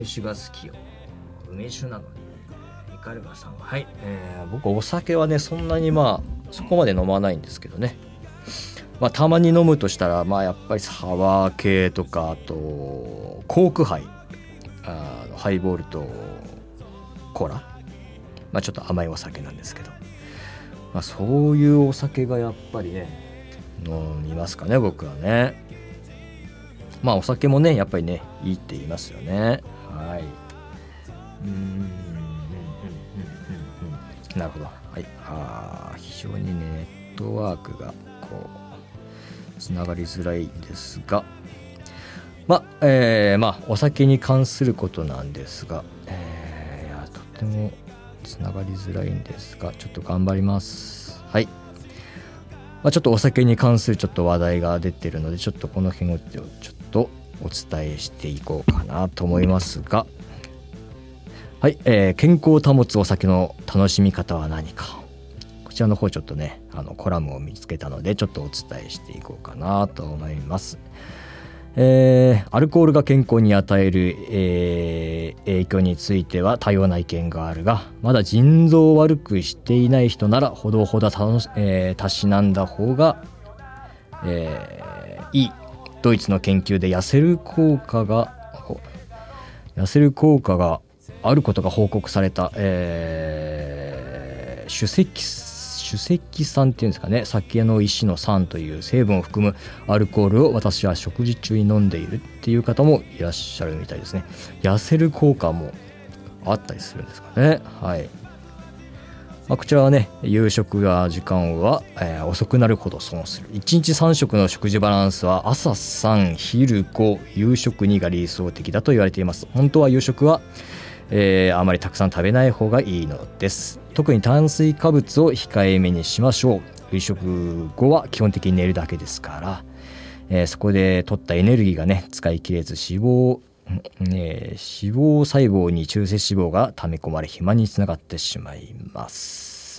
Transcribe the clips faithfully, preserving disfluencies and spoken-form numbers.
酒が好きよ。梅酒なのにイカルバさんは、はい、えー、僕お酒はねそんなにまあそこまで飲まないんですけどね、まあたまに飲むとしたらまあやっぱりサワー系とか、あとコークハイ、あハイボールとコーラ、まあちょっと甘いお酒なんですけど、まあそういうお酒がやっぱりね飲みますかね、僕はね。まあお酒もねやっぱりねいいって言いますよね。はい。うーん、うんうんうんうん、なるほど。はい。ああ、非常にねネットワークがこうつながりづらいんですが、まあ、えー、まあお酒に関することなんですが、えー、いやとてもつながりづらいんですが、ちょっと頑張ります。はい。まあ、ちょっとお酒に関するちょっと話題が出てるので、ちょっとこの辺をちょっとお伝えしていこうかなと思いますが、はい、えー、健康を保つお酒の楽しみ方は何か、こちらの方ちょっとねあのコラムを見つけたのでちょっとお伝えしていこうかなと思います。えー、アルコールが健康に与える、えー、影響については多様な意見があるが、まだ腎臓を悪くしていない人ならほどほどたの、えー、たしなんだ方が、えー、いい。ドイツの研究で痩せる効果が痩せる効果があることが報告された、えー、主石主石酸っていうんですかね、酒の石の酸という成分を含むアルコールを私は食事中に飲んでいるっていう方もいらっしゃるみたいですね。痩せる効果もあったりするんですかね。はい。まあ、こちらはね夕食や時間は、えー、遅くなるほど損する。いちにちさん食の食事バランスは朝さん、昼ご、夕食にが理想的だと言われています。本当は夕食は、えー、あまりたくさん食べない方がいいのです。特に炭水化物を控えめにしましょう。夕食後は基本的に寝るだけですから、えー、そこで取ったエネルギーがね使い切れず脂肪えー、脂肪細胞に中性脂肪が溜め込まれ肥満につながってしまいます。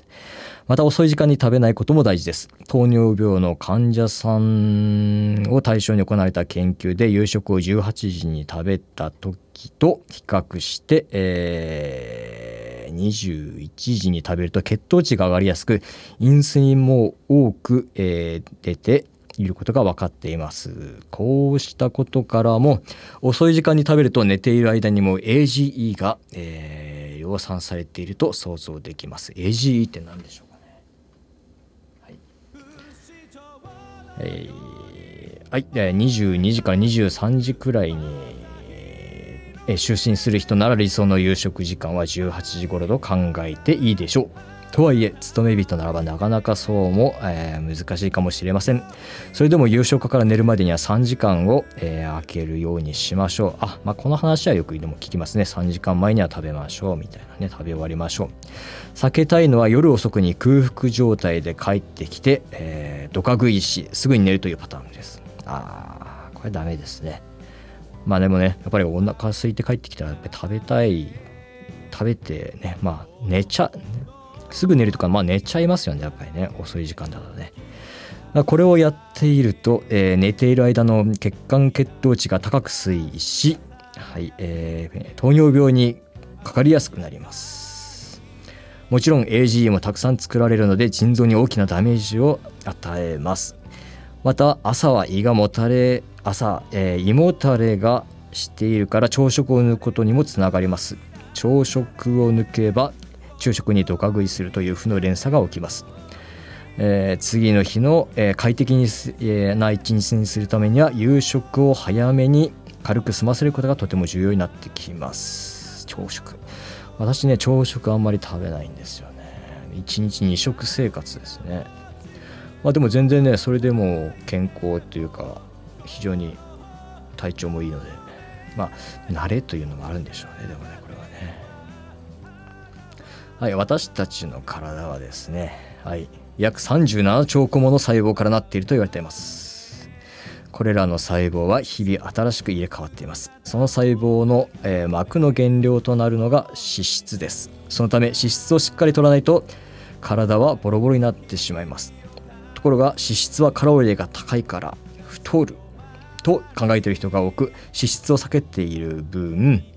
また遅い時間に食べないことも大事です。糖尿病の患者さんを対象に行われた研究で夕食をじゅうはちじに食べた時と比較して、えー、にじゅういちじに食べると血糖値が上がりやすくインスリンも多く、えー、出ていることが分かっています。こうしたことからも遅い時間に食べると寝ている間にも エージーイー が、えー、量産されていると想像できます。 エージーイー って何でしょうかね。はい、えーはい、にじゅうにじからにじゅうさんじくらいに、えー、就寝する人なら理想の夕食時間はじゅうはちじ頃と考えていいでしょう。とはいえ勤め人ならばなかなかそうも、えー、難しいかもしれません。それでも夕食から寝るまでにはさんじかんを、えー、空けるようにしましょう。あ、まあ、この話はよくでも聞きますね。さんじかんまえには食べましょうみたいなね。食べ終わりましょう。避けたいのは夜遅くに空腹状態で帰ってきて、えー、どか食いしすぐに寝るというパターンです。あー、これダメですね。まあでもねやっぱりお腹空いて帰ってきたらやっぱり食べたい食べてね、まあ寝ちゃすぐ寝るとか、まあ寝ちゃいますよね、やっぱりね、遅い時間だとね。これをやっていると、えー、寝ている間の血管血糖値が高く推移し、はいえー、糖尿病にかかりやすくなります。もちろん エージーイー もたくさん作られるので腎臓に大きなダメージを与えます。また朝は胃がもたれ朝、えー、胃もたれがしているから朝食を抜くことにもつながります。朝食を抜けば昼食にドカ食いするという負の連鎖が起きます。えー、次の日の、えー、快適に、えー、な一日にするためには夕食を早めに軽く済ませることがとても重要になってきます。朝食、私ね朝食あんまり食べないんですよね。いちにちに食生活ですね。まあでも全然ねそれでも健康というか非常に体調もいいので、まあ慣れというのもあるんでしょうね。でもねこれはね、はい、私たちの体はですね、はい、約さんじゅうななちょう個もの細胞からなっていると言われています。これらの細胞は日々新しく入れ替わっています。その細胞の、えー、膜の原料となるのが脂質です。そのため脂質をしっかり取らないと体はボロボロになってしまいます。ところが脂質はカロリーが高いから太ると考えている人が多く、脂質を避けている分